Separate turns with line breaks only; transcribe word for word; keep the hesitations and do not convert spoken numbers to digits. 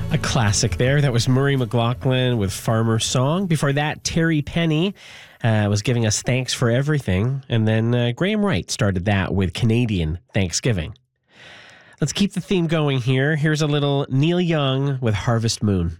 A classic there. That was Murray McLaughlin with Farmer's Song. Before that, Terry Penny uh, was giving us Thanks for Everything. And then uh, Graham Wright started that with Canadian Thanksgiving. Let's keep the theme going here. Here's a little Neil Young with Harvest Moon.